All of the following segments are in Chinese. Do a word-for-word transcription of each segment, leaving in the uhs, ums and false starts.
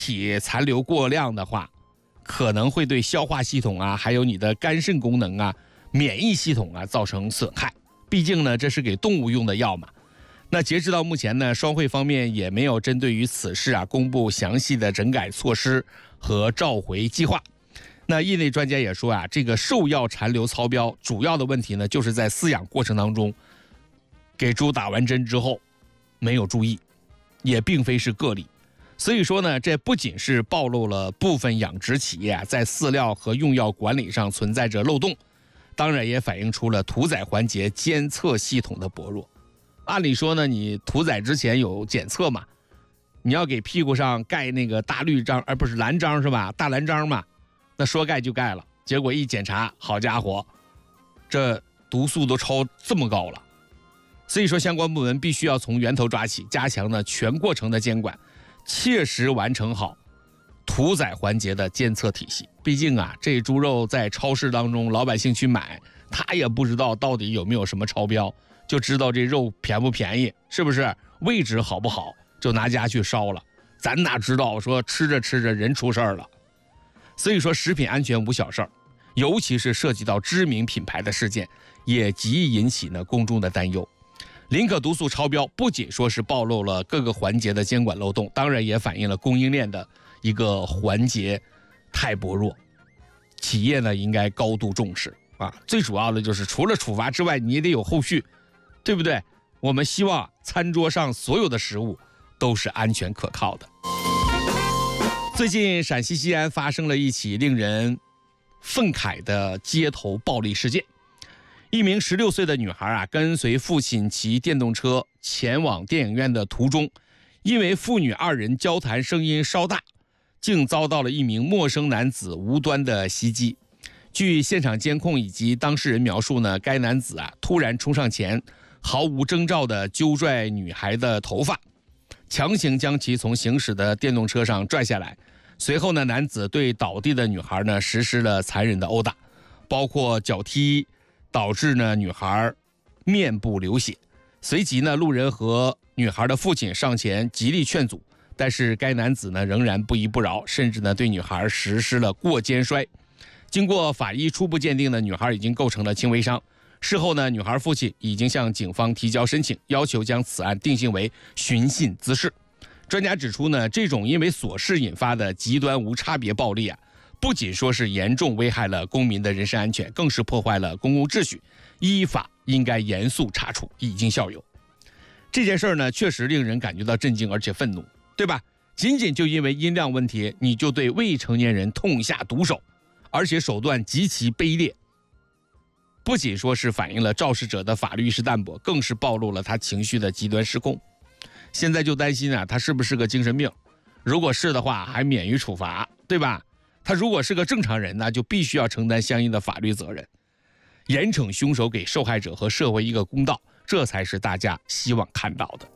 体残留过量的话，可能会对消化系统啊，还有你的肝肾功能啊、免疫系统啊造成损害。毕竟呢，这是给动物用的药嘛。那截止到目前呢，双汇方面也没有针对于此事啊公布详细的整改措施和召回计划。那业内专家也说啊，这个兽药残留超标主要的问题呢，就是在饲养过程当中，给猪打完针之后没有注意，也并非是个例。所以说呢，这不仅是暴露了部分养殖企业啊在饲料和用药管理上存在着漏洞，当然也反映出了屠宰环节监测系统的薄弱。按理说呢，你屠宰之前有检测嘛，你要给屁股上盖那个大绿章，而不是蓝章是吧？大蓝章嘛，那说盖就盖了。结果一检查，好家伙，这毒素都超这么高了。所以说，相关部门必须要从源头抓起，加强呢全过程的监管，切实完成好屠宰环节的监测体系。毕竟啊，这猪肉在超市当中老百姓去买，他也不知道到底有没有什么超标，就知道这肉便不便宜，是不是位置好不好，就拿家去烧了。咱哪知道说吃着吃着人出事儿了。所以说，食品安全无小事儿，尤其是涉及到知名品牌的事件，也极易引起呢公众的担忧。林可毒素超标不仅说是暴露了各个环节的监管漏洞，当然也反映了供应链的一个环节太薄弱，企业呢应该高度重视啊。最主要的就是除了处罚之外，你也得有后续，对不对？我们希望餐桌上所有的食物都是安全可靠的。最近陕西西安发生了一起令人愤慨的街头暴力事件。一名十六岁的女孩啊，跟随父亲骑电动车前往电影院的途中，因为父女二人交谈声音稍大，竟遭到了一名陌生男子无端的袭击。据现场监控以及当事人描述呢，该男子啊突然冲上前，毫无征兆地揪拽女孩的头发，强行将其从行驶的电动车上拽下来。随后呢，男子对倒地的女孩呢实施了残忍的殴打，包括脚踢，导致呢女孩面部流血。随即呢，路人和女孩的父亲上前极力劝阻，但是该男子呢仍然不依不饶，甚至呢对女孩实施了过肩摔。经过法医初步鉴定呢，女孩已经构成了轻微伤。事后呢，女孩父亲已经向警方提交申请，要求将此案定性为寻衅滋事。专家指出呢，这种因为琐事引发的极端无差别暴力啊，不仅说是严重危害了公民的人身安全，更是破坏了公共秩序，依法应该严肃查处，以儆效尤。这件事呢，确实令人感觉到震惊而且愤怒，对吧？仅仅就因为音量问题，你就对未成年人痛下毒手，而且手段极其卑劣，不仅说是反映了肇事者的法律意识淡薄，更是暴露了他情绪的极端失控。现在就担心啊，他是不是个精神病？如果是的话，还免于处罚，对吧？他如果是个正常人呢，就必须要承担相应的法律责任，严惩凶手，给受害者和社会一个公道，这才是大家希望看到的。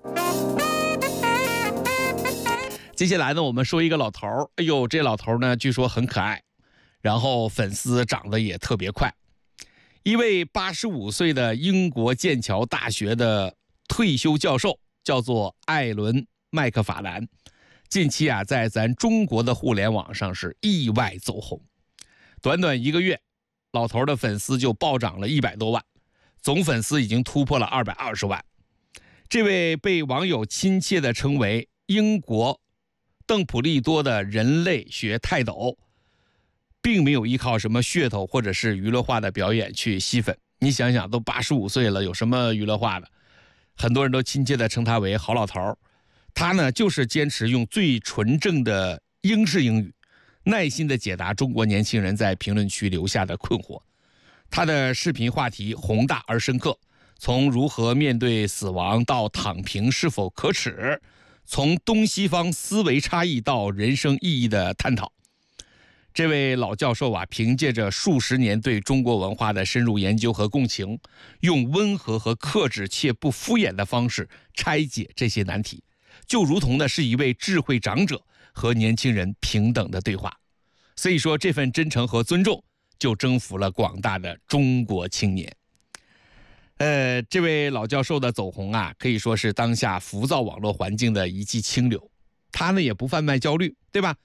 接下来呢，我们说一个老头儿，哎呦，这老头儿呢，据说很可爱，然后粉丝长得也特别快。一位八十五岁的英国剑桥大学的退休教授，叫做艾伦·麦克法兰，近期啊，在咱中国的互联网上是意外走红。短短一个月，老头的粉丝就暴涨了一百多万，总粉丝已经突破了二百二十万。这位被网友亲切地称为英国邓普利多的人类学泰斗，并没有依靠什么噱头或者是娱乐化的表演去吸粉。你想想，都八十五岁了，有什么娱乐化的？很多人都亲切地称他为好老头。他呢，就是坚持用最纯正的英式英语，耐心地解答中国年轻人在评论区留下的困惑。他的视频话题宏大而深刻，从如何面对死亡到躺平是否可耻，从东西方思维差异到人生意义的探讨。这位老教授啊，凭借着数十年对中国文化的深入研究和共情，用温和和克制且不敷衍的方式拆解这些难题，就如同呢是一位智慧长者和年轻人平等的对话。所以说，这份真诚和尊重就征服了广大的中国青年。呃，这位老教授的走红啊，可以说是当下浮躁网络环境的一剂清流。 他呢也不贩卖焦虑，对吧？